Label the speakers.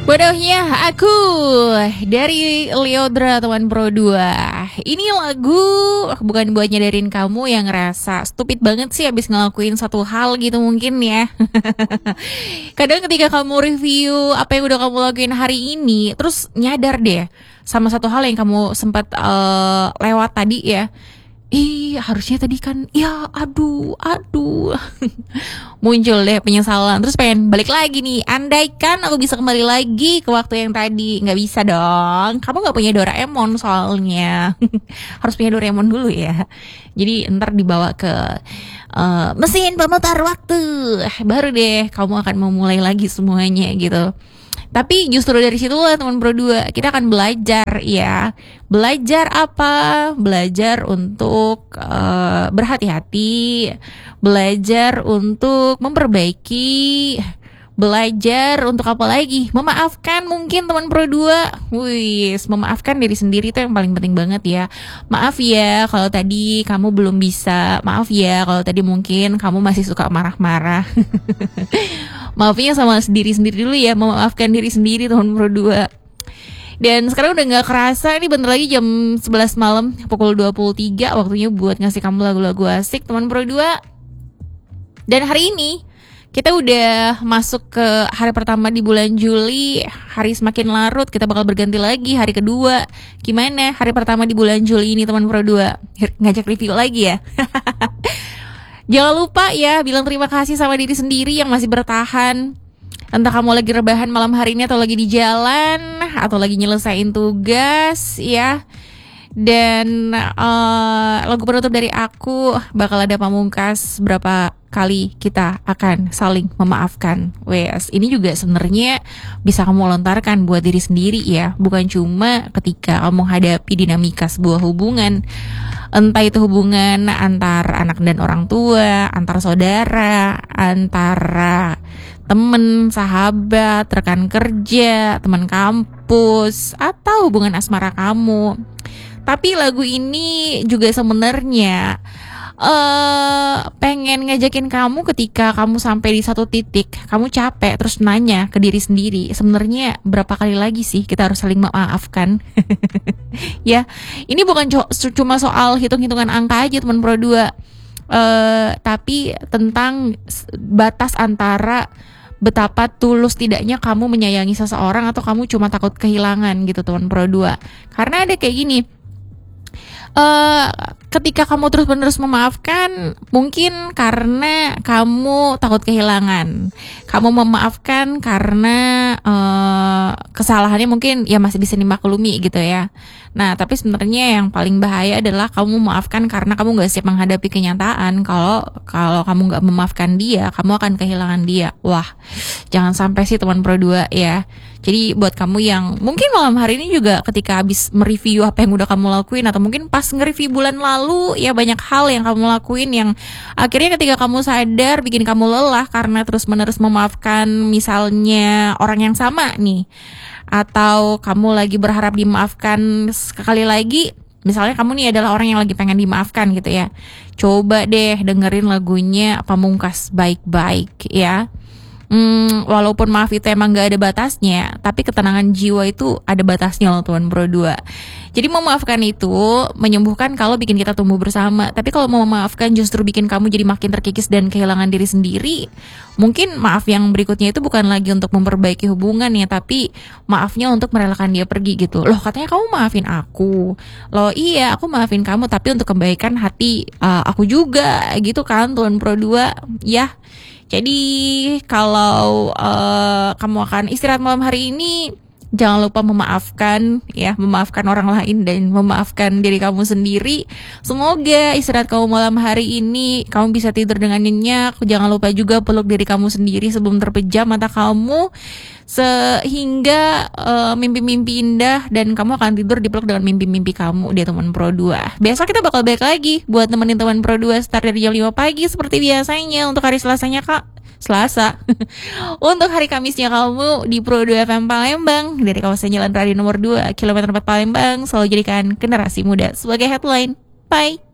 Speaker 1: Bodohnya aku dari Leodra teman Pro 2. Ini lagu bukan buat nyadarin kamu yang ngerasa stupid banget sih abis ngelakuin satu hal gitu mungkin ya. Kadang ketika kamu review apa yang udah kamu lakuin hari ini, terus nyadar deh sama satu hal yang kamu sempat lewat tadi ya. Harusnya tadi kan, ya aduh muncul deh penyesalan. Terus pengen balik lagi nih, andaikan aku bisa kembali lagi ke waktu yang tadi. Gak bisa dong, kamu gak punya Doraemon soalnya. Harus punya Doraemon dulu ya. Jadi ntar dibawa ke mesin pemutar waktu, baru deh kamu akan memulai lagi semuanya gitu. Tapi justru dari situlah teman Pro 2 kita akan belajar ya. Belajar apa? Belajar untuk berhati-hati, belajar untuk memperbaiki, belajar untuk apa lagi? Memaafkan mungkin teman Pro 2. Memaafkan diri sendiri itu yang paling penting banget ya. Maaf ya kalau tadi kamu belum bisa. Maaf ya kalau tadi mungkin kamu masih suka marah-marah. Maafnya sama diri sendiri dulu ya. Memaafkan diri sendiri teman Pro 2. Dan sekarang udah gak kerasa, ini bentar lagi jam 11 malam, pukul 23. Waktunya buat ngasih kamu lagu-lagu asik teman Pro 2. Dan hari ini kita udah masuk ke hari pertama di bulan Juli. Hari semakin larut, kita bakal berganti lagi hari kedua. Gimana hari pertama di bulan Juli ini teman Pro 2? Ngajak review lagi ya. Jangan lupa ya bilang terima kasih sama diri sendiri yang masih bertahan. Entah kamu lagi rebahan malam hari ini atau lagi di jalan atau lagi nyelesain tugas ya. Dan lagu penutup dari aku bakal ada Pamungkas, berapa kali kita akan saling memaafkan. Ini juga sebenarnya bisa kamu lontarkan buat diri sendiri ya. Bukan cuma ketika kamu hadapi dinamika sebuah hubungan. Entah itu hubungan antar anak dan orang tua, antar saudara, antara temen, sahabat, rekan kerja, teman kampus, atau hubungan asmara kamu. Tapi lagu ini juga sebenarnya pengen ngajakin kamu ketika kamu sampai di satu titik, kamu capek terus nanya ke diri sendiri, sebenarnya berapa kali lagi sih kita harus saling memaafkan? Ya, ini bukan cuma soal hitung-hitungan angka aja teman Pro 2, tapi tentang batas antara betapa tulus tidaknya kamu menyayangi seseorang atau kamu cuma takut kehilangan gitu teman Pro 2. Karena ada kayak gini, ketika kamu terus-menerus memaafkan, mungkin karena kamu takut kehilangan. Kamu memaafkan karena kesalahannya mungkin ya masih bisa dimaklumi gitu ya. Nah, tapi sebenarnya yang paling bahaya adalah kamu memaafkan karena kamu gak siap menghadapi kenyataan. Kalau kamu gak memaafkan dia, kamu akan kehilangan dia. Wah, jangan sampai sih teman Pro 2 ya. Jadi buat kamu yang mungkin malam hari ini juga ketika habis mereview apa yang udah kamu lakuin, atau mungkin pas nge-review bulan lalu, ya banyak hal yang kamu lakuin yang akhirnya ketika kamu sadar bikin kamu lelah karena terus-menerus memaafkan misalnya orang yang sama nih. Atau kamu lagi berharap dimaafkan sekali lagi, misalnya kamu nih adalah orang yang lagi pengen dimaafkan gitu ya. Coba deh dengerin lagunya Pamungkas baik-baik ya. Walaupun maaf itu emang gak ada batasnya, tapi ketenangan jiwa itu ada batasnya loh teman Pro 2. Jadi memaafkan itu menyembuhkan kalau bikin kita tumbuh bersama. Tapi kalau mau memaafkan justru bikin kamu jadi makin terkikis dan kehilangan diri sendiri. Mungkin maaf yang berikutnya itu bukan lagi untuk memperbaiki hubungan ya, tapi maafnya untuk merelakan dia pergi gitu. Loh, katanya kamu maafin aku. Loh iya, aku maafin kamu tapi untuk kebaikan hati aku juga gitu kan teman Pro 2 ya. Jadi kalau kamu akan istirahat malam hari ini, jangan lupa memaafkan ya, memaafkan orang lain dan memaafkan diri kamu sendiri. Semoga istirahat kamu malam hari ini kamu bisa tidur dengan nyenyak. Jangan lupa juga peluk diri kamu sendiri sebelum terpejam mata kamu, sehingga mimpi-mimpi indah dan kamu akan tidur dipeluk dengan mimpi-mimpi kamu dia teman Pro 2. Besok kita bakal balik lagi buat nemenin teman Pro 2 start dari jam 5 pagi seperti biasanya. Untuk hari Selasanya Selasa. Untuk hari Kamisnya kamu di Pro 2 FM Palembang dari kawasan Jalan Raya nomor 2 kilometer 4 Palembang. Selalu jadikan generasi muda sebagai headline. Bye.